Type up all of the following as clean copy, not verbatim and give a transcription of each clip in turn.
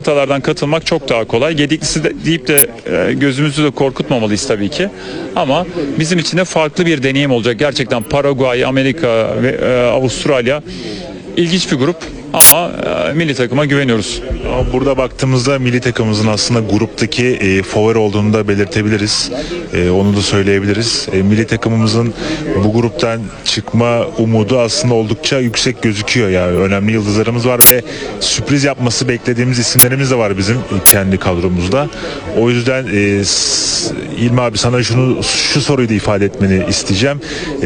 kıtalardan katılmak çok daha kolay. Gediklisi de deyip de gözümüzü de korkutmamalıyız tabii ki. Ama bizim için de farklı bir deneyim olacak. Gerçekten Paraguay, Amerika ve Avustralya ilginç bir grup. Ama milli takıma güveniyoruz. Ama burada baktığımızda milli takımımızın aslında gruptaki favori olduğunu da belirtebiliriz. Onu da söyleyebiliriz. Milli takımımızın bu gruptan çıkma umudu aslında oldukça yüksek gözüküyor. Yani önemli yıldızlarımız var ve sürpriz yapması beklediğimiz isimlerimiz de var bizim kendi kadromuzda. O yüzden İlmi abi sana şu soruyu da ifade etmeni isteyeceğim.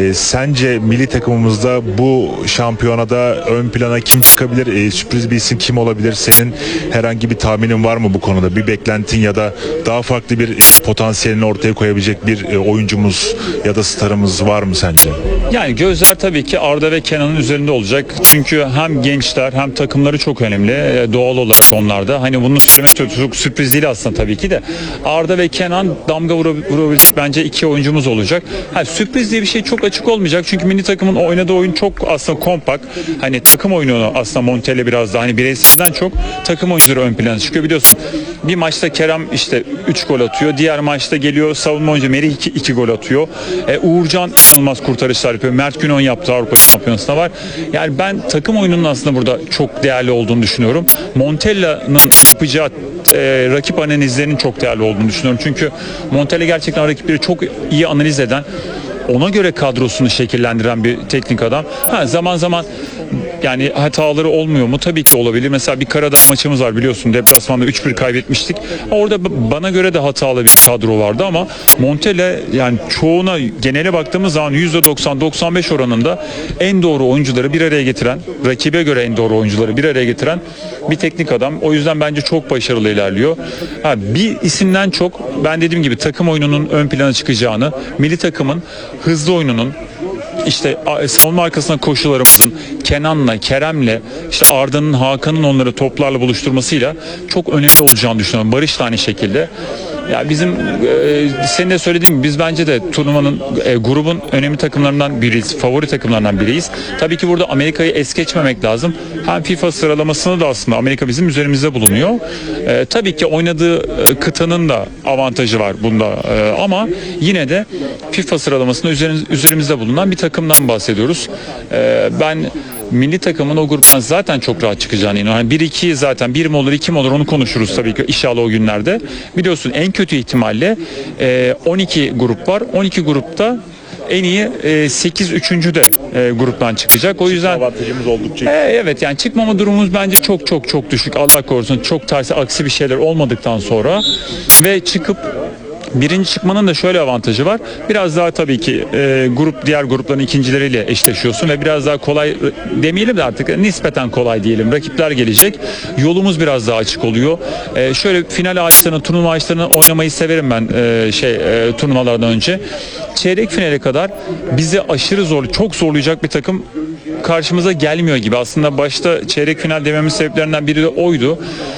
Sence milli takımımızda bu şampiyonada ön plana kim çıkabilir? Sürpriz bir isim kim olabilir? Senin herhangi bir tahminin var mı bu konuda? Bir beklentin ya da daha farklı bir potansiyelini ortaya koyabilecek bir oyuncumuz ya da starımız var mı sence? Yani gözler tabii ki Arda ve Kenan'ın üzerinde olacak. Çünkü hem gençler hem takımları çok önemli. Doğal olarak onlarda. Hani bunu söylemek çok sürpriz değil aslında tabii ki de. Arda ve Kenan damga vurabilecek bence iki oyuncumuz olacak. Sürpriz diye bir şey çok açık olmayacak. Çünkü milli takımın oynadığı oyun çok aslında kompakt. Hani takım oyunu aslında Montella biraz daha hani bireyselden çok takım oyuncuları ön plana çıkıyor. Biliyorsun bir maçta Kerem işte 3 gol atıyor. Diğer maçta geliyor savunma oyuncu Merih 2 gol atıyor. Uğurcan inanılmaz kurtarışlar yapıyor. Mert Günok'un yaptığı Avrupa Şampiyonası'nda var. Yani ben takım oyununun aslında burada çok değerli olduğunu düşünüyorum. Montella'nın yapacağı rakip analizlerinin çok değerli olduğunu düşünüyorum. Çünkü Montella gerçekten rakipleri çok iyi analiz eden, ona göre kadrosunu şekillendiren bir teknik adam. Zaman zaman yani hataları olmuyor mu? Tabii ki olabilir. Mesela bir Karadağ maçımız var biliyorsun. Deplasmanda 3-1 kaybetmiştik. Orada bana göre de hatalı bir kadro vardı ama Montella yani çoğuna genele baktığımız zaman %90-95 oranında en doğru oyuncuları bir araya getiren, rakibe göre en doğru oyuncuları bir araya getiren bir teknik adam. O yüzden bence çok başarılı ilerliyor. Bir isimden çok ben dediğim gibi takım oyununun ön plana çıkacağını, milli takımın hızlı oyununun, İşte savunma arkasına koşularımızın Kenan'la, Kerem'le, işte Arda'nın, Hakan'ın onları toplarla buluşturmasıyla çok önemli olacağını düşünüyorum. Barış da aynı şekilde. Ya bizim senin de söylediğin gibi biz bence de turnuvanın grubun önemli takımlarından biriyiz. Favori takımlarından biriyiz. Tabii ki burada Amerika'yı es geçmemek lazım. Hem FIFA sıralamasını da aslında Amerika bizim üzerimizde bulunuyor. Tabii ki oynadığı kıtanın da avantajı var bunda. Ama yine de FIFA sıralamasında üzerimizde bulunan bir takımdan bahsediyoruz. Ben milli takımın o gruptan zaten çok rahat çıkacağını inanıyorum. Yani 1-2 zaten 1 mi olur 2 mi olur onu konuşuruz tabii ki inşallah o günlerde. Biliyorsun en kötü ihtimalle 12 grup var. 12 grupta en iyi 8 üçüncü de gruptan çıkacak. O yüzden avantajımız oldukça. Evet yani çıkmama durumumuz bence çok düşük. Allah korusun çok tersi aksi bir şeyler olmadıktan sonra ve çıkıp birinci çıkmanın da şöyle avantajı var. Biraz daha tabii ki diğer grupların ikincileriyle eşleşiyorsun ve biraz daha kolay demeyelim de artık nispeten kolay diyelim. Rakipler gelecek. Yolumuz biraz daha açık oluyor. Şöyle final ağaçlarını, turnuva ağaçlarını oynamayı severim ben turnuvalardan önce. Çeyrek finale kadar bizi aşırı çok zorlayacak bir takım karşımıza gelmiyor gibi. Aslında başta çeyrek final dememin sebeplerinden biri de oydu.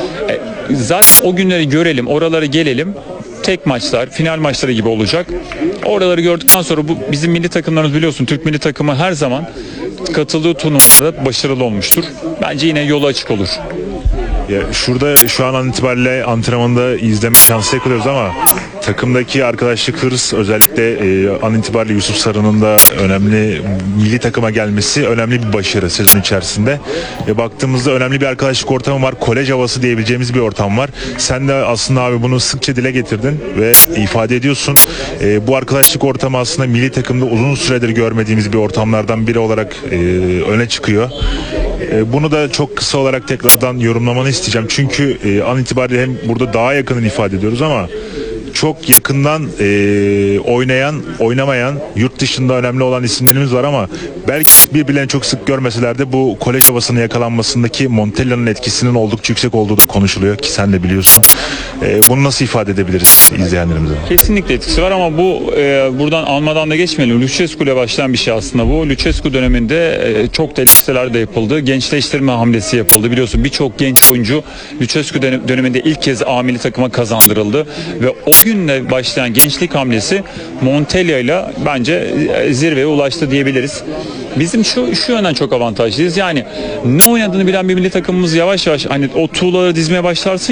Zaten o günleri görelim, oralara gelelim. Tek maçlar, final maçları gibi olacak. Oraları gördükten sonra bu bizim milli takımlarımız biliyorsun Türk milli takımı her zaman katıldığı turnuvalarda başarılı olmuştur. Bence yine yolu açık olur. Ya şurada şu an itibariyle antrenmanda izleme şansı yakalıyoruz ama takımdaki arkadaşlık, hırs, özellikle an itibariyle Yusuf Sarı'nın da önemli milli takıma gelmesi önemli bir başarı sezon içerisinde. Baktığımızda önemli bir arkadaşlık ortamı var. Kolej havası diyebileceğimiz bir ortam var. Sen de aslında abi bunu sıkça dile getirdin ve ifade ediyorsun. Bu arkadaşlık ortamı aslında milli takımda uzun süredir görmediğimiz bir ortamlardan biri olarak öne çıkıyor. Bunu da çok kısa olarak tekrardan yorumlamanı isteyeceğim. Çünkü an itibariyle hem burada daha yakını ifade ediyoruz ama çok yakından oynayan, oynamayan, yurt dışında önemli olan isimlerimiz var ama belki birbirlerini çok sık görmeseler de bu kolej havasının yakalanmasındaki Montella'nın etkisinin oldukça yüksek olduğu da konuşuluyor ki sen de biliyorsun. Bunu nasıl ifade edebiliriz izleyenlerimize? Kesinlikle etkisi var ama bu buradan almadan da geçmeyelim. Lucescu ile başlayan bir şey aslında bu. Lucescu döneminde çok da listeler de yapıldı. Gençleştirme hamlesi yapıldı. Biliyorsun birçok genç oyuncu Lucescu döneminde ilk kez A milli takıma kazandırıldı ve o günle başlayan gençlik hamlesi Montella ile bence zirveye ulaştı diyebiliriz. Bizim şu yönden çok avantajlıyız. Yani ne oynadığını bilen bir milli takımımız yavaş yavaş hani o tuğlaları dizmeye başlarsın